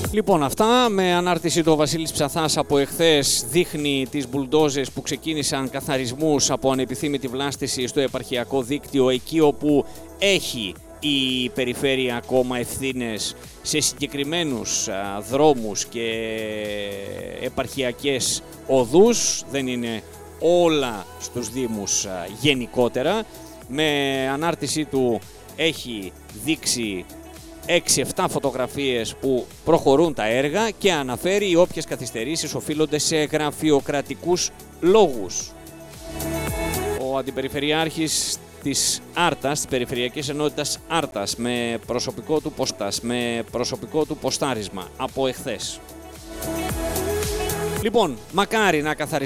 Λοιπόν, αυτά με ανάρτηση του Βασίλης Ψαθάς από εχθές δείχνει τις μπουλντόζες που ξεκίνησαν καθαρισμούς από ανεπιθύμητη βλάστηση στο επαρχιακό δίκτυο, εκεί όπου έχει η περιφέρεια ακόμα ευθύνες σε συγκεκριμένους δρόμους και επαρχιακές οδούς, δεν είναι όλα στους δήμους γενικότερα. Με ανάρτησή του έχει δείξει 6-7 φωτογραφίες που προχωρούν τα έργα και αναφέρει όποιες καθυστερήσεις οφείλονται σε γραφειοκρατικούς λόγους. Ο Αντιπεριφερειάρχης της Άρτας, της Περιφερειακής Ενότητας Άρτας, με προσωπικό του ποστάρισμα από εχθές. Λοιπόν, μακάρι να καθαριστεί